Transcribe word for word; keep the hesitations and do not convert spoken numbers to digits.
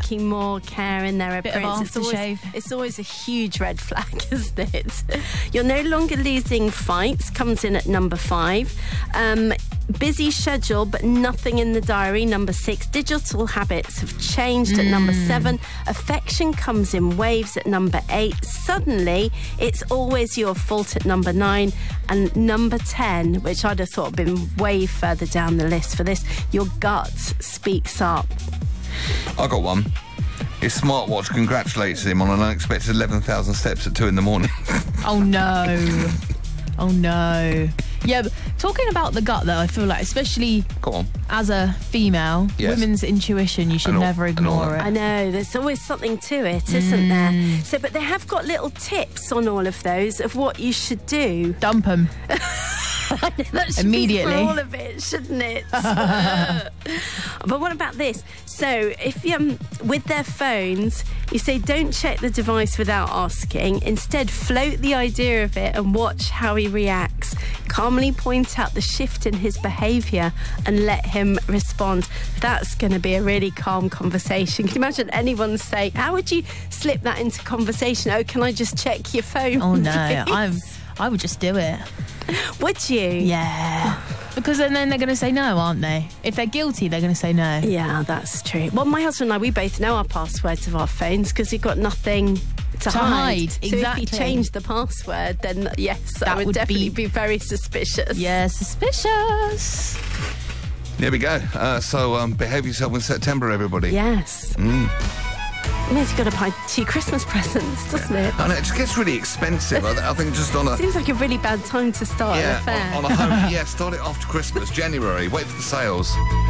taking more care in their Bit of appearance. It's always, aftershave. it's always a huge red flag, isn't it? You're no longer losing fights, comes in at number five. Um, busy schedule, but nothing in the diary, number six. Digital habits have changed at number seven. Affection comes in waves at number eight. Suddenly, it's always your fault at number nine. And number ten, which I'd have thought had been way further down the list for this, your gut speaks up. I got one. His smartwatch congratulates him on an unexpected eleven thousand steps at two in the morning. Oh, no. Oh, no. Yeah, but talking about the gut, though, I feel like, especially Go on. as a female, Yes. women's intuition, you should And all- never and all ignore that. it. I know, there's always something to it, isn't there? So, but they have got little tips on all of those of what you should do. Dump them. That should Immediately. be for all of it, shouldn't it? But what about this? So, if you, um, with their phones, you say don't check the device without asking. Instead, float the idea of it and watch how he reacts. Calmly point out the shift in his behaviour and let him respond. That's going to be a really calm conversation. Can you imagine anyone say, how would you slip that into conversation? Oh, can I just check your phone? Oh, no. please?" I'm, I would just do it. Would you? Yeah. Because then, then they're going to say no, aren't they? If they're guilty, they're going to say no. Yeah, that's true. Well, my husband and I, we both know our passwords of our phones because we've got nothing to, To hide, So exactly. if he changed the password, then yes, That I would, would definitely be- be... very suspicious. Yeah, suspicious. There we go. Uh, so um, behave yourself in September, everybody. Yes. It means you've got to buy two Christmas presents, doesn't it? I know, it just gets really expensive. I, th- I think just on a... Seems like a really bad time to start an Yeah, affair. on, on a home... Yeah, start it after Christmas, January. Wait for the sales.